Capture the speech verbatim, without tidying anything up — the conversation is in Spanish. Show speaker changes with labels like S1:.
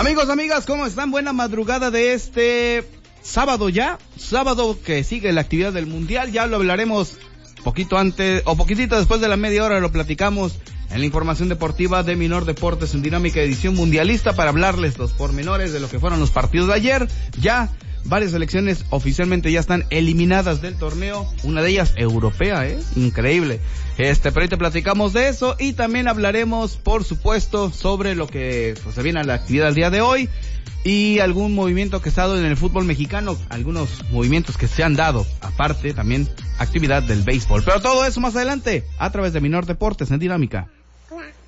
S1: Amigos, amigas, ¿cómo están? Buena madrugada de este sábado ya, sábado que sigue la actividad del Mundial, ya lo hablaremos poquito antes, o poquitito después de la media hora lo platicamos en la información deportiva de Minor Deportes en Dinámica Edición Mundialista para hablarles los pormenores de lo que fueron los partidos de ayer. Ya varias selecciones oficialmente ya están eliminadas del torneo, una de ellas europea, ¿eh? Increíble. Este, pero ahorita platicamos de eso y también hablaremos, por supuesto, sobre lo que pues, se viene a la actividad del día de hoy y algún movimiento que ha estado en el fútbol mexicano, algunos movimientos que se han dado, aparte también actividad del béisbol. Pero todo eso más adelante, a través de Minor Deportes en Dinámica.